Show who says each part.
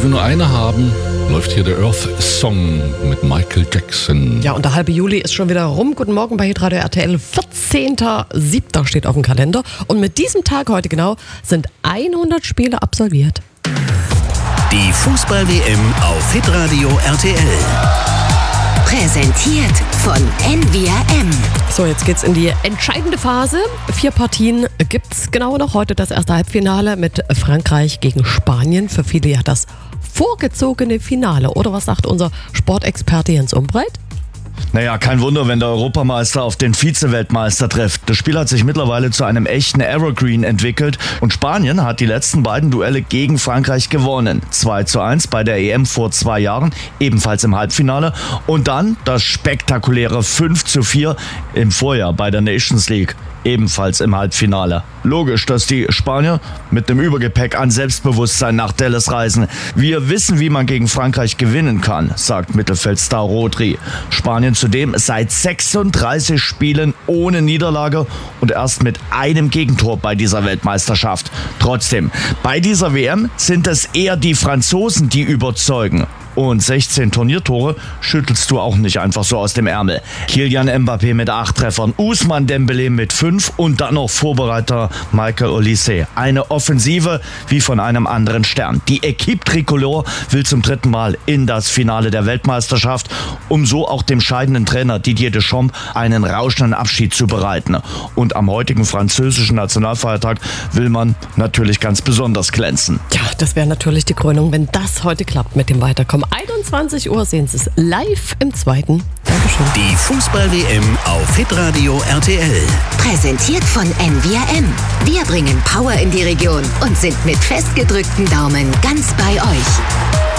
Speaker 1: Weil wir nur eine haben, läuft hier der Earth Song mit Michael Jackson.
Speaker 2: Ja, und der halbe Juli ist schon wieder rum. Guten Morgen bei Hitradio RTL. 14.07. steht auf dem Kalender. Und mit diesem Tag heute genau sind 100 Spiele absolviert.
Speaker 3: Die Fußball-WM auf Hitradio RTL.
Speaker 4: Präsentiert von NVRM.
Speaker 2: So, jetzt geht's in die entscheidende Phase. 4 Partien gibt's genau noch. Heute das erste Halbfinale mit Frankreich gegen Spanien. Für viele ja das vorgezogene Finale. Oder was sagt unser Sportexperte Jens Umbreit?
Speaker 5: Naja, kein Wunder, wenn der Europameister auf den Vize-Weltmeister trifft. Das Spiel hat sich mittlerweile zu einem echten Evergreen entwickelt und Spanien hat die letzten beiden Duelle gegen Frankreich gewonnen. 2:1 bei der EM vor 2 Jahren, ebenfalls im Halbfinale. Und dann das spektakuläre 5:4 im Vorjahr bei der Nations League. Ebenfalls im Halbfinale. Logisch, dass die Spanier mit dem Übergepäck an Selbstbewusstsein nach Dallas reisen. Wir wissen, wie man gegen Frankreich gewinnen kann, sagt Mittelfeldstar Rodri. Spanien zudem seit 36 Spielen ohne Niederlage und erst mit einem Gegentor bei dieser Weltmeisterschaft. Trotzdem, bei dieser WM sind es eher die Franzosen, die überzeugen. Und 16 Turniertore schüttelst du auch nicht einfach so aus dem Ärmel. Kylian Mbappé mit 8 Treffern, Ousmane Dembélé mit 5 und dann noch Vorbereiter Michael Olise. Eine Offensive wie von einem anderen Stern. Die Equipe Tricolore will zum 3. Mal in das Finale der Weltmeisterschaft, um so auch dem scheidenden Trainer Didier Deschamps einen rauschenden Abschied zu bereiten. Und am heutigen französischen Nationalfeiertag will man natürlich ganz besonders glänzen.
Speaker 2: Ja, das wäre natürlich die Krönung, wenn das heute klappt mit dem Weiterkommen. 21 Uhr sehen Sie es live im Zweiten. Dankeschön.
Speaker 3: Die Fußball-WM auf Hitradio RTL.
Speaker 4: Präsentiert von NVRM. Wir bringen Power in die Region und sind mit festgedrückten Daumen ganz bei euch.